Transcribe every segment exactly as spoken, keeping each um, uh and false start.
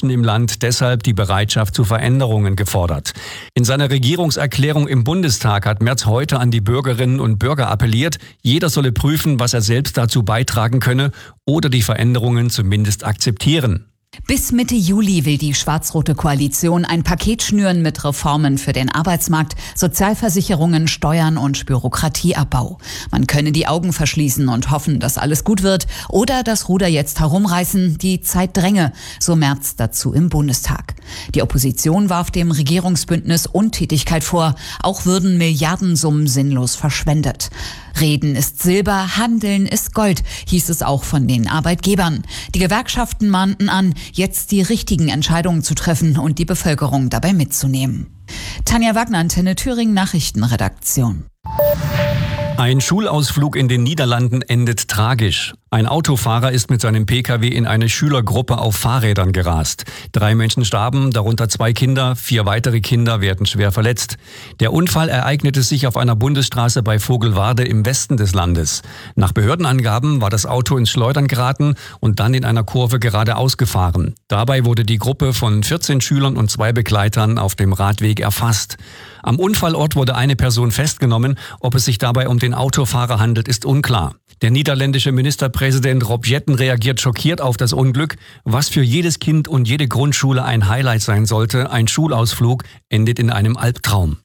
Menschen im Land deshalb die Bereitschaft zu Veränderungen gefordert. In seiner Regierungserklärung im Bundestag hat Merz heute an die Bürgerinnen und Bürger appelliert, jeder solle prüfen, was er selbst dazu beitragen könne oder die Veränderungen zumindest akzeptieren. Bis Mitte Juli will die schwarz-rote Koalition ein Paket schnüren mit Reformen für den Arbeitsmarkt, Sozialversicherungen, Steuern und Bürokratieabbau. Man könne die Augen verschließen und hoffen, dass alles gut wird oder das Ruder jetzt herumreißen, die Zeit dränge, so Merz dazu im Bundestag. Die Opposition warf dem Regierungsbündnis Untätigkeit vor, auch würden Milliardensummen sinnlos verschwendet. Reden ist Silber, Handeln ist Gold, hieß es auch von den Arbeitgebern. Die Gewerkschaften mahnten an, jetzt die richtigen Entscheidungen zu treffen und die Bevölkerung dabei mitzunehmen. Tanja Wagner, Antenne Thüringen Nachrichtenredaktion. Ein Schulausflug in den Niederlanden endet tragisch. Ein Autofahrer ist mit seinem Pkw in eine Schülergruppe auf Fahrrädern gerast. Drei Menschen starben, darunter zwei Kinder, vier weitere Kinder werden schwer verletzt. Der Unfall ereignete sich auf einer Bundesstraße bei Vogelwarde im Westen des Landes. Nach Behördenangaben war das Auto ins Schleudern geraten und dann in einer Kurve geradeaus gefahren. Dabei wurde die Gruppe von vierzehn Schülern und zwei Begleitern auf dem Radweg erfasst. Am Unfallort wurde eine Person festgenommen. Ob es sich dabei um den Autofahrer handelt, ist unklar. Der niederländische Ministerpräsident Rob Jetten reagiert schockiert auf das Unglück. Was für jedes Kind und jede Grundschule ein Highlight sein sollte, ein Schulausflug, endet in einem Albtraum.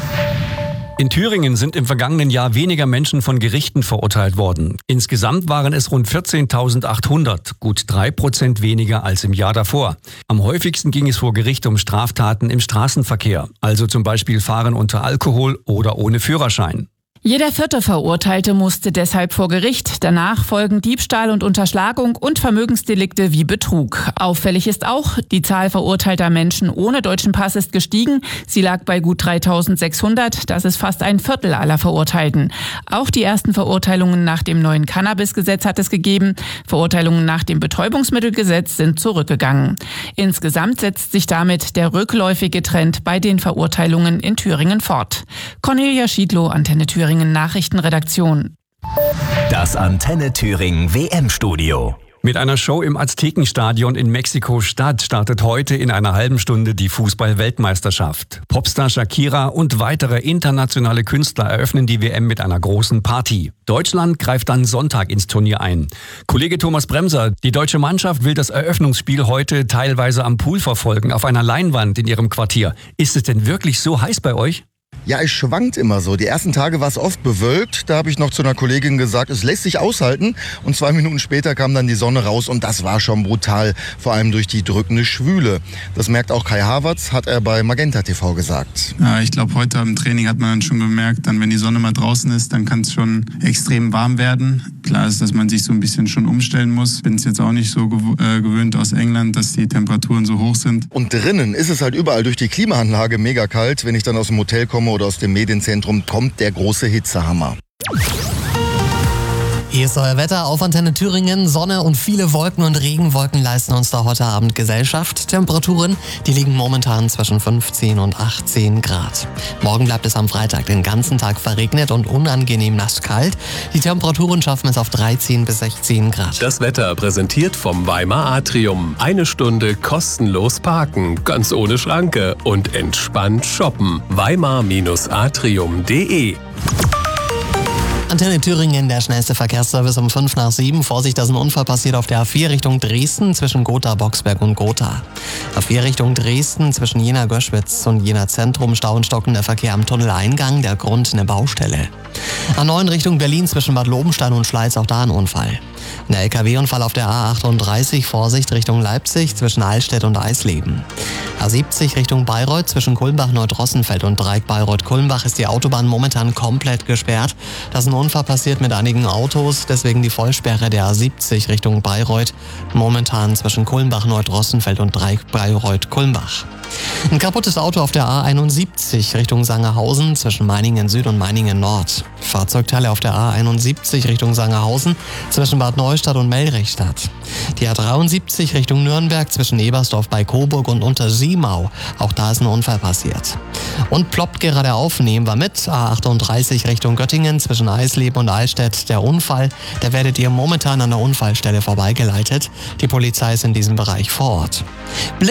In Thüringen sind im vergangenen Jahr weniger Menschen von Gerichten verurteilt worden. Insgesamt waren es rund vierzehntausendachthundert, gut drei Prozent weniger als im Jahr davor. Am häufigsten ging es vor Gericht um Straftaten im Straßenverkehr, also zum Beispiel Fahren unter Alkohol oder ohne Führerschein. Jeder vierte Verurteilte musste deshalb vor Gericht. Danach folgen Diebstahl und Unterschlagung und Vermögensdelikte wie Betrug. Auffällig ist auch, die Zahl verurteilter Menschen ohne deutschen Pass ist gestiegen. Sie lag bei gut dreitausendsechshundert. Das ist fast ein Viertel aller Verurteilten. Auch die ersten Verurteilungen nach dem neuen Cannabis-Gesetz hat es gegeben. Verurteilungen nach dem Betäubungsmittelgesetz sind zurückgegangen. Insgesamt setzt sich damit der rückläufige Trend bei den Verurteilungen in Thüringen fort. Cornelia Schiedlow, Antenne Thüringen Nachrichtenredaktion. Das Antenne Thüringen W M-Studio. Mit einer Show im Aztekenstadion in Mexiko-Stadt startet heute in einer halben Stunde die Fußball-Weltmeisterschaft. Popstar Shakira und weitere internationale Künstler eröffnen die W M mit einer großen Party. Deutschland greift dann Sonntag ins Turnier ein. Kollege Thomas Bremser, die deutsche Mannschaft will das Eröffnungsspiel heute teilweise am Pool verfolgen, auf einer Leinwand in ihrem Quartier. Ist es denn wirklich so heiß bei euch? Ja, es schwankt immer so. Die ersten Tage war es oft bewölkt. Da habe ich noch zu einer Kollegin gesagt, es lässt sich aushalten. Und zwei Minuten später kam dann die Sonne raus und das war schon brutal. Vor allem durch die drückende Schwüle. Das merkt auch Kai Havertz, hat er bei Magenta T V gesagt. Ja, ich glaube, heute im Training hat man dann schon gemerkt, dann wenn die Sonne mal draußen ist, dann kann es schon extrem warm werden. Klar ist, dass man sich so ein bisschen schon umstellen muss. Bin es jetzt auch nicht so gew- äh, gewöhnt aus England, dass die Temperaturen so hoch sind. Und drinnen ist es halt überall durch die Klimaanlage mega kalt. Wenn ich dann aus dem Hotel komme oder aus dem Medienzentrum, kommt der große Hitzehammer. Hier ist euer Wetter auf Antenne Thüringen. Sonne und viele Wolken und Regenwolken leisten uns da heute Abend Gesellschaft. Temperaturen, die liegen momentan zwischen fünfzehn und achtzehn Grad. Morgen bleibt es am Freitag den ganzen Tag verregnet und unangenehm nass kalt. Die Temperaturen schaffen es auf dreizehn bis sechzehn Grad. Das Wetter präsentiert vom Weimar Atrium. Eine Stunde kostenlos parken, ganz ohne Schranke und entspannt shoppen. weimar Atrium punkt de. Antenne Thüringen, der schnellste Verkehrsservice um fünf nach sieben. Vorsicht, da ist ein Unfall passiert auf der A vier Richtung Dresden zwischen Gotha, Boxberg und Gotha. A vier Richtung Dresden zwischen Jena-Göschwitz und Jena-Zentrum. Stau und stockender Verkehr am Tunneleingang, der Grund eine Baustelle. A neun Richtung Berlin zwischen Bad Lobenstein und Schleiz, auch da ein Unfall. Ein L K W-Unfall auf der A achtunddreißig, Vorsicht Richtung Leipzig zwischen Eilstädt und Eisleben. A siebzig Richtung Bayreuth zwischen Kulmbach-Neudrossenfeld und Dreieck Bayreuth-Kulmbach ist die Autobahn momentan komplett gesperrt. Da ist ein Unfall passiert mit einigen Autos, deswegen die Vollsperre der A siebzig Richtung Bayreuth, momentan zwischen Kulmbach-Neudrossenfeld und Dreieck Bayreuth-Kulmbach. Ein kaputtes Auto auf der A einundsiebzig Richtung Sangerhausen zwischen Meiningen Süd und Meiningen Nord. Fahrzeugteile auf der A einundsiebzig Richtung Sangerhausen zwischen Bad Neustadt und Melrichstadt. Die A dreiundsiebzig Richtung Nürnberg zwischen Ebersdorf bei Coburg und Untersiemau. Auch da ist ein Unfall passiert. Und ploppt gerade auf, nehmen wir mit. A achtunddreißig Richtung Göttingen zwischen Eisleben und Eichstätt. Der Unfall, da werdet ihr momentan an der Unfallstelle vorbeigeleitet. Die Polizei ist in diesem Bereich vor Ort.